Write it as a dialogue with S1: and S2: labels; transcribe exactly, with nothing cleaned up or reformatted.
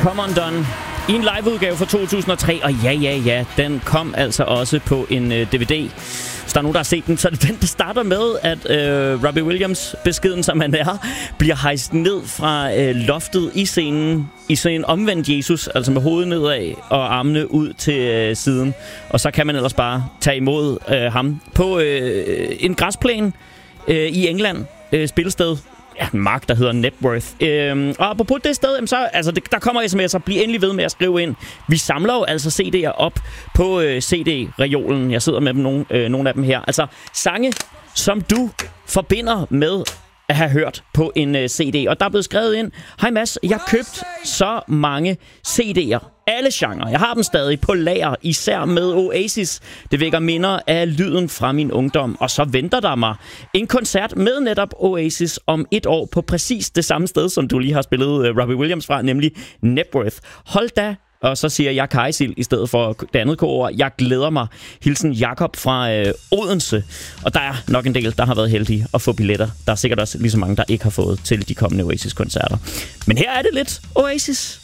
S1: Come Undone i en liveudgave fra to tusind og tre. Og ja, ja, ja, den kom altså også på en uh, D V D. Hvis der er nogen, der har set den, så er det den, der starter med, at uh, Robbie Williams, beskeden som han er, bliver hejst ned fra uh, loftet i scenen i sådan en omvendt Jesus, altså med hovedet nedad og armene ud til uh, siden. Og så kan man ellers bare tage imod uh, ham på uh, en græsplæne uh, i England, uh, spillested. Ja, en mark, der hedder Networth. Øhm, og apropos det sted, jamen så, altså det, der kommer sms'er. Bliv endelig ved med at skrive ind. Vi samler jo altså C D'er op på øh, C D-reolen. Jeg sidder med dem, nogle, øh, nogle af dem her. Altså sange, som du forbinder med at have hørt på en øh, C D. Og der er blevet skrevet ind: hej Mads, jeg købt så mange C D'er. Alle genrer. Jeg har dem stadig på lager, især med Oasis. Det vækker minder af lyden fra min ungdom. Og så venter der mig en koncert med netop Oasis om et år på præcis det samme sted, som du lige har spillet uh, Robbie Williams fra, nemlig Networth. Hold da. Og så siger jeg Kajsil i stedet for det andet kor. Jeg glæder mig. Hilsen Jakob fra øh, Odense. Og der er nok en del, der har været heldige at få billetter. Der er sikkert også lige så mange, der ikke har fået til de kommende Oasis-koncerter. Men her er det lidt Oasis.